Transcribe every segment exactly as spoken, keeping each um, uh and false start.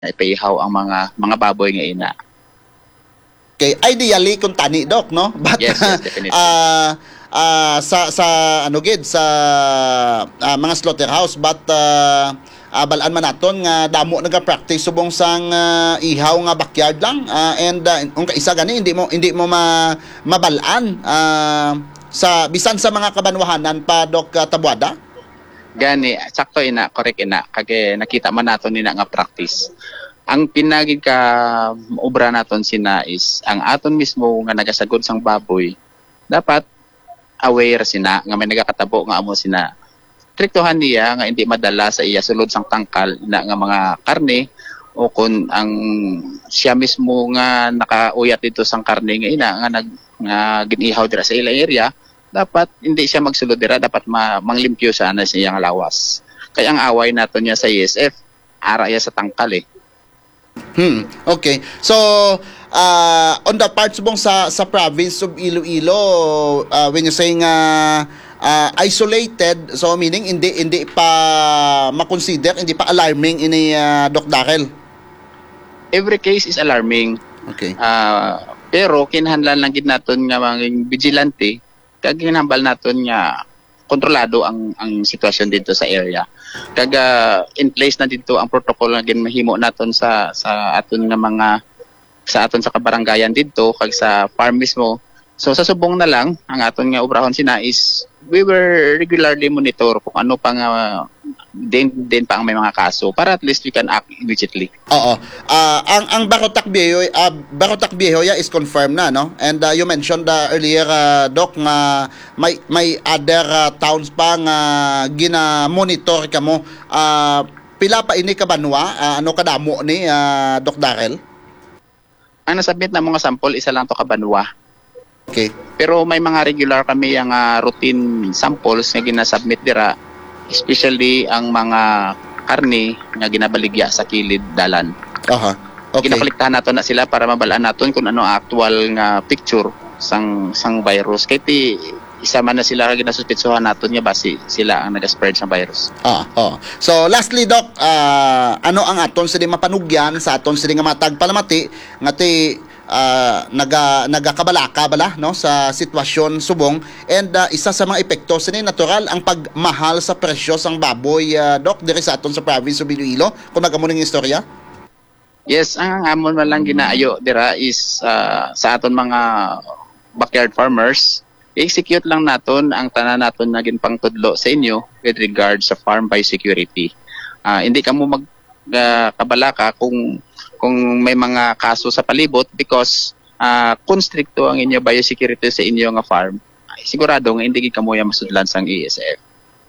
na ipaihaw ang mga mga baboy nga ina. Okay, ideally kung tani Doc, no? But Yes, yes, definitely. uh, uh, sa sa ano gid sa uh, mga slaughterhouse, but uh, uh, balaan man naton nga damo naga-practice subong sang uh, ihaw nga backyard lang, uh, and uh, kung kaisa gani hindi mo hindi mo ma, mabalaan uh, sa bisan sa mga kabanwahanan pa Doc uh, Tabuada. Gani, sakto ina, correct ina. Kage nakita man naton nina nga practice. Ang pinagid ka obra naton sina is ang aton mismo nga nagasagod sang baboy dapat aware sina nga may nagakatabo nga amo sina triktohan niya nga hindi madala sa iya sulod sang tangkal na nga mga karne o kung ang siya mismo nga nakauyat dito sang karne nga ina nga nag nga ginihaw dira sa ilang area dapat hindi siya magsulod dira dapat ma, manglimpyo sana sa iyang lawas kaya ang away naton niya sa I S F ara ya sa tangkal eh. Hmm, okay. So, uh, on the parts bong sa sa province of Iloilo, uh, when you saying uh, uh, isolated, so meaning hindi hindi pa ma-consider, hindi pa alarming ini uh, Doc Darrell. Every case is alarming. Okay. Uh, pero kinahanglan lang gid naton nga maging vigilante kag ginhambal naton nga kontrolado ang ang sitwasyon dito sa area. Kaga in place na dito ang protocol nga ginmahimo naton sa sa aton nga mga sa aton sa kabarangayan dito kag sa farm mismo. So sa subong na lang ang aton nga obrahon sina is we were regularly monitor kung ano pa nga din din pa ang may mga kaso para at least we can act immediately. Oo. Uh, ang ang Barotac Viejo, uh, Barotac Viejo ya is confirmed na, no? And uh, you mentioned uh, earlier uh, Doc nga may may other uh, towns pa nga gina-monitor kamo. Uh, pila pa ini ka banwa? Uh, ano kadamo ni uh, Doc Darrell? Ang nasubmit na mga sample isa lang to ka Banwa. Okay. Pero may mga regular kami ang uh, routine samples nga ginasubmit dira. Especially ang mga karne nga ginabaligya sa kilid dalan. Aha. Okay. Ginakolektahan nato na sila para mabalaan naton kung ano ang actual nga picture sang sang virus. Kay ti isa man na sila ginasuspetsohan naton nga basi sila ang nag-spread sa virus. Ah, oh. So lastly Doc, uh, ano ang aton sa di mapanugyan sa aton sa di nga matag palamati nga ti uh, naga nagakabalaka bala no sa sitwasyon subong and uh, isa sa mga epekto sa ni natural ang pagmahal sa presyo sang baboy uh, Doc diri sa aton sa province of Iloilo kung nagamo ning istorya. Yes, ang amon man lang ginaayo dira is uh, sa aton mga backyard farmers i-execute lang naton ang tanan naton na ginpangtudlo sa inyo with regard sa farm biosecurity. Uh, hindi ka mo mag uh, kabalaka kung kung may mga kaso sa palibot because uh, kung stricto ang inyo biosecurity sa inyo nga farm, ay, sigurado nga hindi ka mo yung masudlan sang I S F.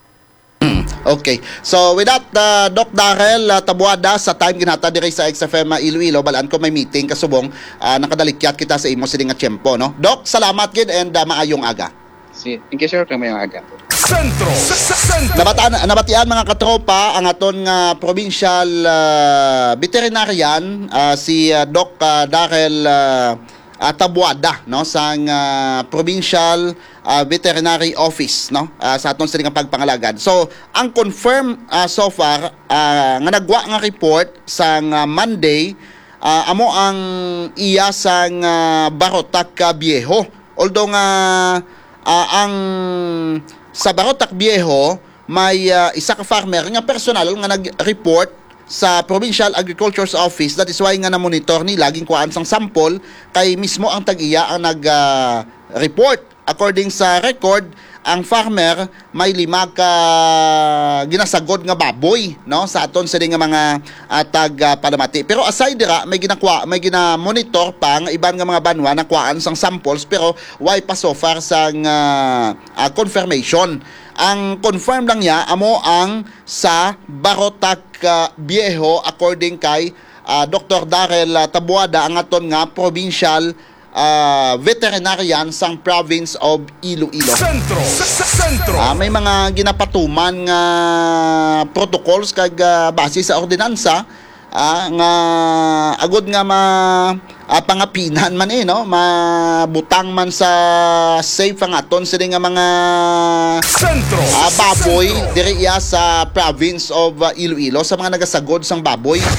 Okay. So with that, uh, Doc Darrell uh, Tabuada sa time ginata diri sa X F M uh, Iloilo, balaan ko may meeting kasubong uh, nakadalikyat kita sa imo sining nga tiyempo, no? Doc, salamat gid and uh, maayong aga. Si, thank you sir, kami yung aga. Sentro, Sentro. Nabataan, nabatian mga katropa ang aton nga provincial uh, veterinarian uh, si uh, Doc uh, Darrell uh, uh, Tabuada no sang uh, provincial uh, veterinary office no uh, sa aton sining pagpangalagad. So ang confirm uh, so far uh, nga nagwa nga report sang uh, Monday uh, amo ang iya sang uh, Barotac Viejo. Although nga uh, ang sa Barotac Viejo may uh, isa ka farmer nga personal nga nag-report sa Provincial Agriculture's Office. That is why nga na-monitor ni laging kuhaan sang sample kay mismo ang tag-iya ang nag-report. Uh, According sa record, ang farmer may lima ka ginasagod nga baboy no sa aton sa nga mga uh, tag uh, palamati. Pero aside dira may ginakwa may gina-monitor pa nga iban nga mga banwa na kuhaan sang samples pero why pa so far sang uh, uh, confirmation. Ang confirm lang niya amo ang sa Barotac uh, Viejo according kay uh, Doctor Darrell uh, Tabuada ang aton nga provincial uh, veterinarian sang province of Iloilo. Sentro, Sentro. Uh, may mga ginapatuman nga protocols kag uh, base sa ordinansa uh, nga agud nga ma uh, pangapinan man eh no mabutang man sa safe ang aton sila nga mga Sentro, uh, baboy Sentro. diri iya sa province of uh, Iloilo sa mga nagasagod sang baboy.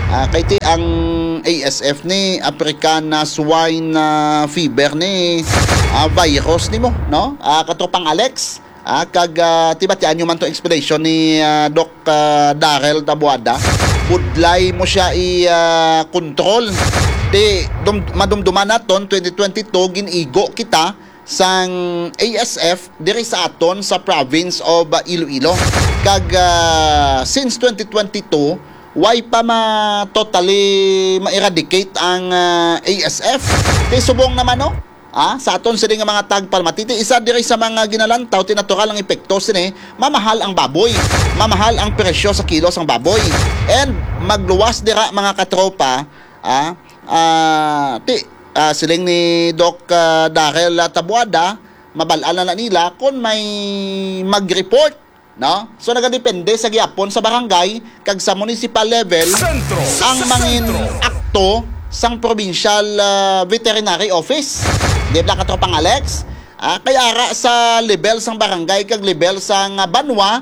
Ah, kay ti ang A S F ni African na swine uh, fever ni uh, virus ni mo, no? Ah, katropang Alex, ah, kag uh, tibatian nyo man to explanation ni uh, Doc uh, Darrell Tabuada. Budlay mo siya i-control. Uh, Di dum, madumduman naton twenty twenty-two ginigo kita sang A S F diri sa aton sa province of uh, Iloilo. Kag uh, since twenty twenty-two why pa ma totally ma-eradicate ang uh, A S F. Kay subong naman no. Ah, sa aton sila nga mga tagpalmatiti, isa diri sa mga ginalantaw tinatural ang epekto sini, mamahal ang baboy. Mamahal ang presyo sa kilos ang baboy. And magluwas dira mga katropa, ah, ah, ti uh, siling ni Doc uh, Darrell Tabuada, mabalaan na nila kung may mag-report, no? So nagadepende sa giapon sa barangay kag sa municipal level Sentro, ang mangin akto sang provincial uh, veterinary office. Di ba katropang Alex? Ah, kaya ara sa level sang barangay kag level sang uh, banwa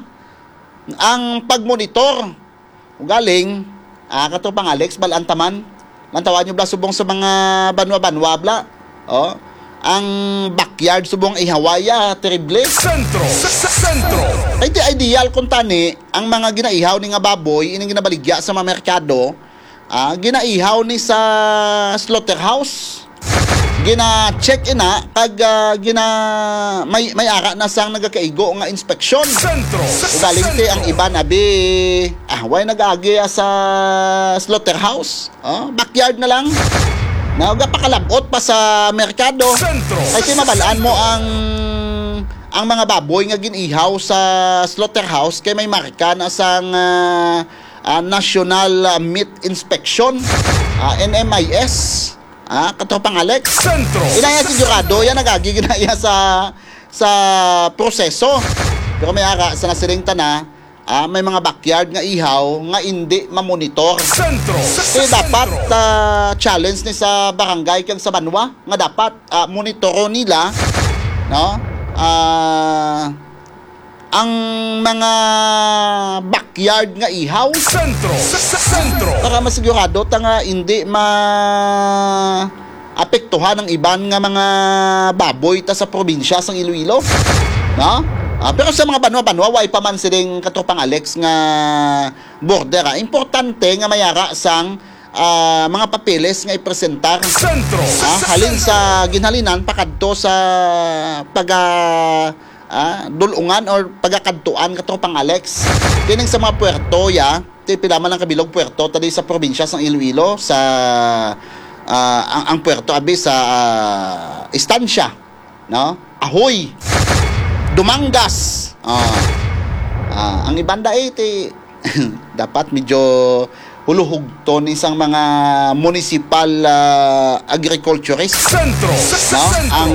ang pagmonitor. Galing, ah, katropang Alex balantaman. Lantawan nyo bla subong sa mga banwa-banwa bla. Oh, ang backyard subong ihawaya terrible. Sentro, sentro. Ay ti ideal kung tani ang mga ginaihaw ni nga baboy ining ginabaligya sa mga merkado. Ah, ginaihaw ni sa slaughterhouse. Gina-check ina kag uh, gina may may ara na sang nagakaigo nga inspeksyon. Sentro. Ugaling ti ang iba nabi ah way nag-agi sa slaughterhouse. Oh, backyard na lang. Nauga pa kalabot pa sa merkado. Sentro. Ay ti mabalaan mo ang ang mga baboy nga ginihaw sa slaughterhouse kay may marka na sang uh, uh, National uh, Meat Inspection, uh, N M I S. Ah, katropang Alex. Sentro. Inaya sigurado yan nagagi ginaya sa sa proseso. Pero may ara sa nasiring tana, ah, may mga backyard nga ihaw nga hindi mamonitor. Sentro. Kaya dapat uh, challenge ni sa barangay kag sa banwa nga dapat uh, monitoro nila, no? Ah, ang mga backyard nga ihaw. Sentro. Sentro. Para masigurado ta nga hindi ma apektuhan ng iban nga mga baboy ta sa probinsya sang Iloilo, no? Ah, pero sa mga banwa-banwa way pa man siling katropang Alex nga border. Ah. Importante nga mayara sang uh, mga papeles nga ipresentar. Sentro. Ah, halin sa ginhalinan pakadto sa paga ah, dulungan or pagakadtuan katropang Alex. Kining sa mga puerto ya, ti pila man ang kabilog puerto tadi sa probinsya sang Iloilo sa uh, ang, ang puerto abi sa uh, Estancia, no? Ahoy, Dumangas. Ah, ah, ang ibanda eh ti dapat medyo huluhog to ni isang mga municipal uh, agriculturist, Sentro. no? Ang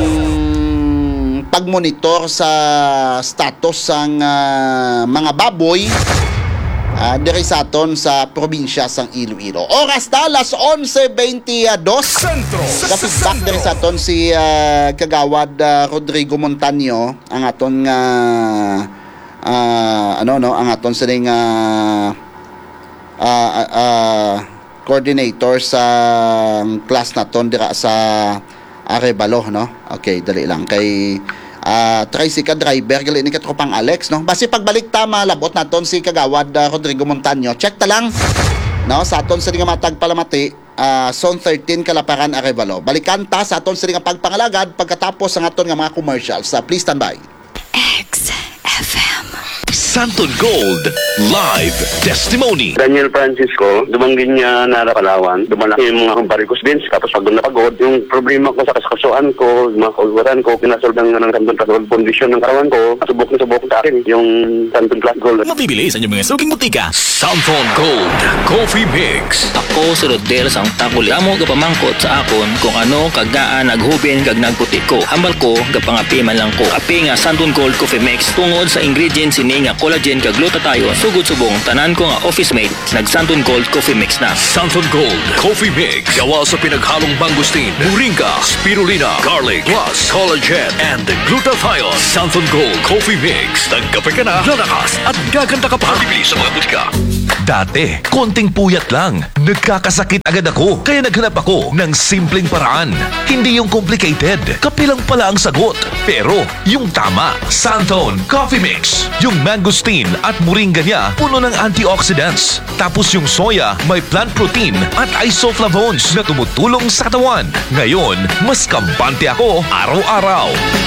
pagmonitor sa status ng uh, mga baboy uh, diri sa aton sa probinsya sang Iloilo. Oras na alas onse beintidós. Sentro. Kapit-back diri sa aton si uh, Kagawad uh, Rodrigo Montaño, ang aton nga uh, uh, ano no, ang aton sining uh, uh, uh, uh, coordinator sa class naton dira sa Arevalo, no? Okay, dali lang kay uh, tricycle driver gali ni katropang Alex, no? Basi pagbalik ta malabot naton si Kagawad uh, Rodrigo Montaño. Check ta lang, no? Sa aton sa nga matag palamati, uh, Zone thirteen Kalaparan Arevalo. Balikan ta sa aton sa nga pagpangalagad pagkatapos ang aton nga mga commercials. Uh, please stand by. X F M. Santon Gold Live Testimony. Daniel Francisco, dumanggin niya na Palawan, dumalaki yung mga varicose veins, tapos pagod na pagod, yung problema ko sa kaskasuan ko, yung mga kauluran ko, pinasolve ng, ng Santon Plus Gold condition ng katawan ko, subok na subok sa akin, yung Santon Plus Gold. Mabibili sa inyong mga suging butika. Santon Gold Coffee Mix. Ako si Rodel sang takuli. Amo gapamangkot sa akon kung ano kagaan naghubin kag nagputi ko. Hambal ko gapangapi man lang ko. Kape nga Santon Gold Coffee Mix tungod sa ingredients ini nga collagen kag glutathione sugod subong tanan ko nga office mate nag Santon Gold Coffee Mix na. Santon Gold Coffee Mix. Gawa sa pinaghalong mangustin, moringa, spirulina, garlic, plus collagen and glutathione. Santon Gold Coffee Mix. Nagkape ka na, lalakas at gaganda ka pa. Bibili sa mga butika. Dati, konting puyat lang. Nagkakasakit agad ako. Kaya naghanap ako ng simpleng paraan. Hindi yung complicated. Kapilang pala ang sagot. Pero, yung tama. Santon Coffee Mix. Yung mangosteen at moringa niya, puno ng antioxidants. Tapos yung soya, may plant protein at isoflavones na tumutulong sa katawan. Ngayon, mas kampante ako araw-araw.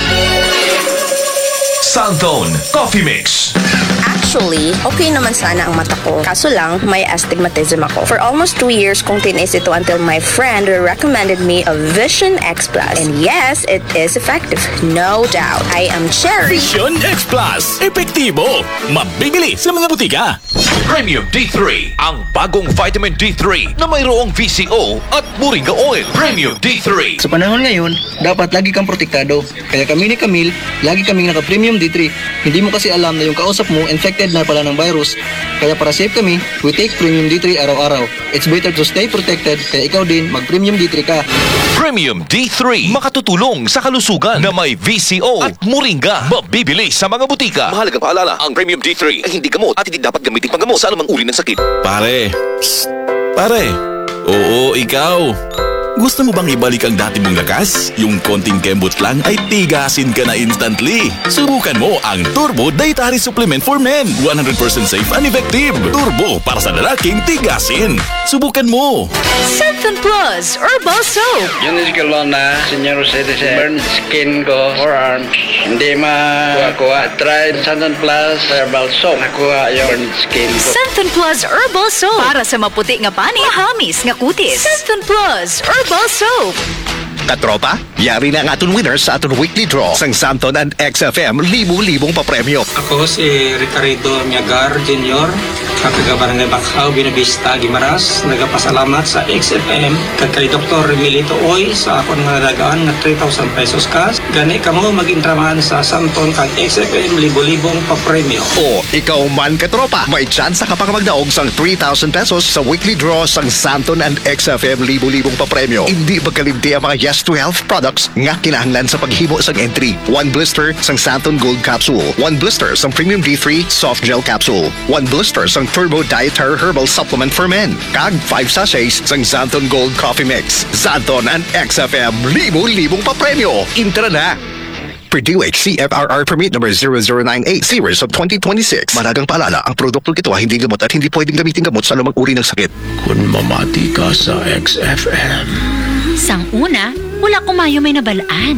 Santon Coffee Mix. Actually, okay naman sana ang mata ko. Kaso lang, may astigmatism ako. For almost two years kong tinis ito until my friend recommended me a Vision X Plus. And yes, it is effective. No doubt. I am Cherry. Vision X Plus. Epektibo. Mabibili sa mga butika. Premium D three, ang bagong vitamin D three na mayroong V C O at moringa oil. Premium D three. Sa panahon ngayon, dapat lagi kang protektado. Kaya kami ni Camille, lagi kaming naka-Premium D three. Hindi mo kasi alam na yung kausap mo infected na pala ng virus. Kaya para safe kami, we take Premium D three araw-araw. It's better to stay protected, kaya ikaw din mag-Premium D three ka. Premium D three, makatutulong sa kalusugan na may V C O at moringa. Mabibili sa mga butika. Mahalagang paalala, ang Premium D three ay hindi gamot at hindi dapat gamitin panggamot sa anumang uri ng sakit. Pare, psst, pare. Oo, ikaw. Gusto mo bang ibalik ang dati mong lakas? Yung konting kembot lang ay tigasin ka na instantly. Subukan mo ang Turbo Dietary Supplement for Men. one hundred percent safe and effective. Turbo para sa lalaking tigasin. Subukan mo. Santon Plus Herbal Soap. Yun is galon na senior citizen. Burn skin ko, forearms. Hindi ma-kuha-kuha. Try Santon Plus Herbal Soap. Nakuha yung burn skin ko. Santon Plus Herbal Soap. Para sa maputi nga pani, mahamis nga kutis. Santon Plus Herbal Soap. Katropa, yari na ang aton winners sa aton weekly draw sang Santon and X F M libo-libong papremyo. Ako si Ricardo Miagar Junior Kapagabarangay Bakhaw, Binavista, Guimaras. Nagapasalamat sa X F M kag kay Doktor Emilito Oy sa akong nalagaan nga three thousand pesos cash. Gani kamo mag-intraman sa Santon kag X F M libo-libong papremyo. O, ikaw man katropa, may chance ka pang magdaog sang three thousand pesos sa weekly draw sang Santon and X F M libo-libong papremyo. Hindi magkalimti ang mga Yes to Health products nga kinahanglan sa paghimo sang entry. One blister sang Santon Gold Capsule. One blister sang Premium D three Soft Gel Capsule. One blister sang Turbo Dietary Herbal Supplement for Men. Kag five sachets sang Santon Gold Coffee Mix. Santon and X F M libo-libong papremyo. Intra na! Purdue H C F R R Permit number zero zero nine eight series of twenty twenty-six. Managang paalala, ang produktong ito ay hindi gamot at hindi pwedeng gamitin gamot sa anumang uri ng sakit. Kung mamati ka sa X F M. Sang una, wala ko mayo may nabalaan.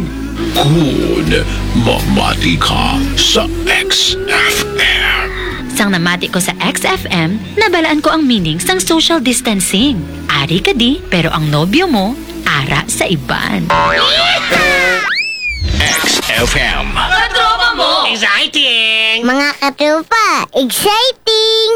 Kung mamati ka sa X F M. Sang namati ko sa X F M, nabalaan ko ang meaning sang social distancing. Ari ka di, pero ang nobyo mo, ara sa iban. X F M. Katropa mo! Exciting! Mga katropa, exciting!